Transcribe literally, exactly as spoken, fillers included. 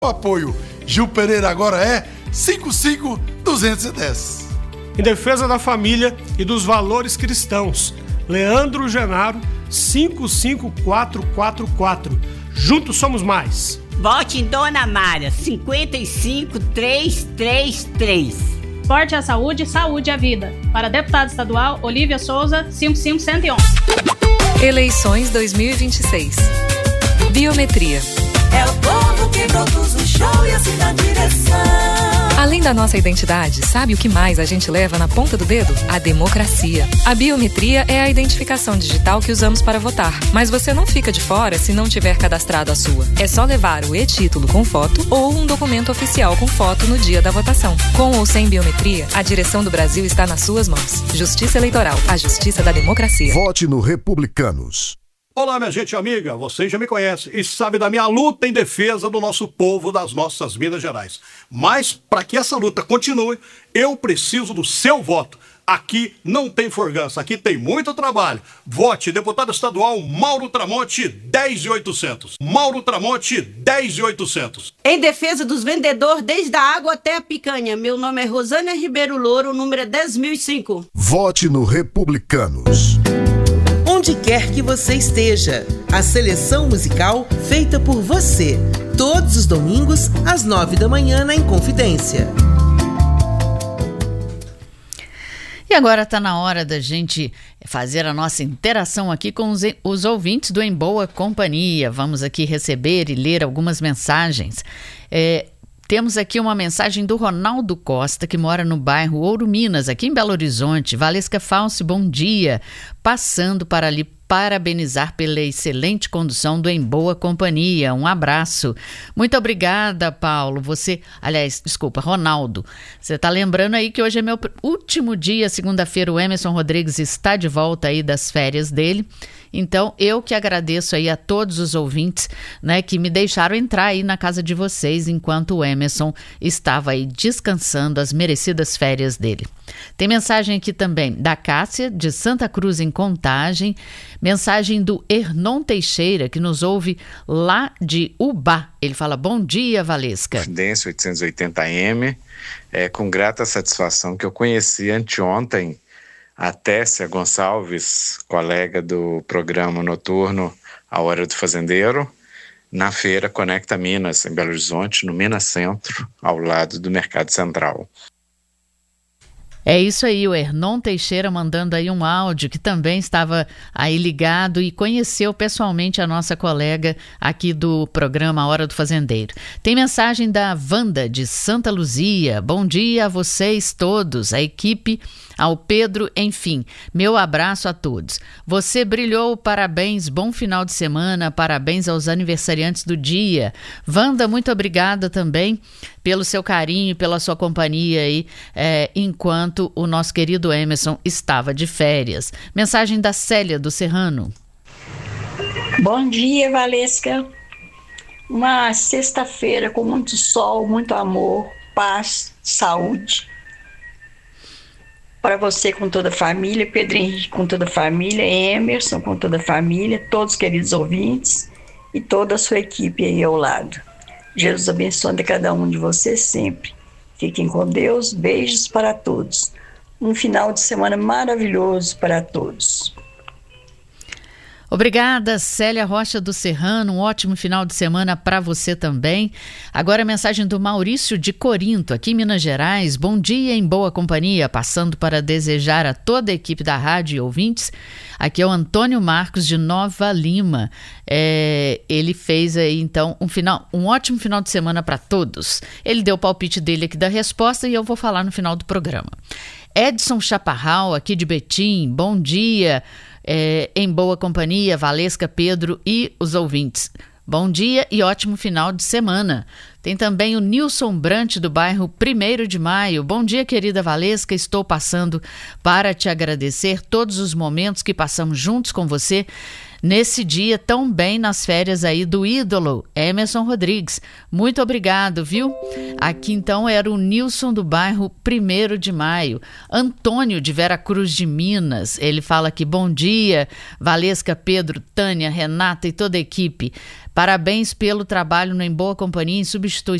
O apoio Gil Pereira agora é cinco cinco dois um zero. Em defesa da família e dos valores cristãos, Leandro Genaro cinco cinco quatro quatro quatro. Juntos somos mais. Vote em Dona Mara cinquenta e cinco três três três. Forte à saúde, saúde à vida. Para deputado estadual, Olívia Souza, cinco cinco um um. Eleições dois mil e vinte e seis. Biometria. É o povo que produz o show e assim dá direção. Além da nossa identidade, sabe o que mais a gente leva na ponta do dedo? A democracia. A biometria é a identificação digital que usamos para votar. Mas você não fica de fora se não tiver cadastrado a sua. É só levar o e-título com foto ou um documento oficial com foto no dia da votação. Com ou sem biometria, a direção do Brasil está nas suas mãos. Justiça Eleitoral, a justiça da democracia. Vote no Republicanos. Olá, minha gente amiga, vocês já me conhecem e sabem da minha luta em defesa do nosso povo, das nossas Minas Gerais. Mas, para que essa luta continue, eu preciso do seu voto. Aqui não tem forgança, aqui tem muito trabalho. Vote deputado estadual Mauro Tramonte, dez mil e oitocentos. Mauro Tramonte, dez mil e oitocentos. Em defesa dos vendedores, desde a água até a picanha. Meu nome é Rosânia Ribeiro Louro, o número é dez mil e cinco. Vote no Republicanos. Onde quer que você esteja, a seleção musical feita por você. Todos os domingos, às nove da manhã, na Inconfidência. E agora está na hora da gente fazer a nossa interação aqui com os, os ouvintes do Em Boa Companhia. Vamos aqui receber e ler algumas mensagens. É, temos aqui uma mensagem do Ronaldo Costa, que mora no bairro Ouro Minas, aqui em Belo Horizonte. Valesca Falsi, bom dia. Passando para ali parabenizar pela excelente condução do Em Boa Companhia. Um abraço. Muito obrigada, Paulo. Você, aliás, desculpa, Ronaldo. Você está lembrando aí que hoje é meu último dia, segunda-feira, o Emerson Rodrigues está de volta aí das férias dele. Então, eu que agradeço aí a todos os ouvintes, né, que me deixaram entrar aí na casa de vocês enquanto o Emerson estava aí descansando as merecidas férias dele. Tem mensagem aqui também da Cássia, de Santa Cruz, em Contagem. Mensagem do Hernon Teixeira, que nos ouve lá de Ubá. Ele fala, bom dia, Valesca. Confidência oitocentos e oitenta M. É com grata satisfação que eu conheci anteontem a Tessia Gonçalves, colega do programa noturno A Hora do Fazendeiro, na feira Conecta Minas, em Belo Horizonte, no Minas Centro, ao lado do Mercado Central. É isso aí, o Hernon Teixeira mandando aí um áudio que também estava aí ligado e conheceu pessoalmente a nossa colega aqui do programa A Hora do Fazendeiro. Tem mensagem da Wanda de Santa Luzia. Bom dia a vocês todos, a equipe, ao Pedro, enfim, meu abraço a todos. Você brilhou, parabéns, bom final de semana, parabéns aos aniversariantes do dia. Wanda, muito obrigada também pelo seu carinho, pela sua companhia aí, é, enquanto o nosso querido Emerson estava de férias. Mensagem da Célia do Serrano. Bom dia, Valesca. Uma sexta-feira com muito sol, muito amor, paz, saúde. Para você com toda a família, Pedro Henrique com toda a família, Emerson com toda a família, todos os queridos ouvintes e toda a sua equipe aí ao lado. Jesus abençoe cada um de vocês sempre. Fiquem com Deus, beijos para todos. Um final de semana maravilhoso para todos. Obrigada, Célia Rocha do Serrano, um ótimo final de semana para você também. Agora a mensagem do Maurício de Corinto, aqui em Minas Gerais. Bom dia, em boa companhia, passando para desejar a toda a equipe da rádio e ouvintes. Aqui é o Antônio Marcos de Nova Lima. É, ele fez aí então um, final, um ótimo final de semana para todos. Ele deu o palpite dele aqui da resposta e eu vou falar no final do programa. Edson Chaparral, aqui de Betim, bom dia. É, em boa companhia, Valesca, Pedro e os ouvintes. Bom dia e ótimo final de semana. Tem também o Nilson Brant do bairro primeiro de maio. Bom dia, querida Valesca. Estou passando para te agradecer todos os momentos que passamos juntos com você nesse dia tão bem nas férias aí do ídolo, Emerson Rodrigues. Muito obrigado, viu? Aqui então era o Nilson do bairro primeiro de maio. Antônio de Vera Cruz de Minas, ele fala aqui, bom dia, Valesca, Pedro, Tânia, Renata e toda a equipe. Parabéns pelo trabalho no Em Boa Companhia em substituição